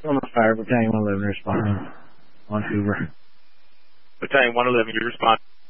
On the fire, Battalion 111 responding on Hoover. Battalion 111, you respond.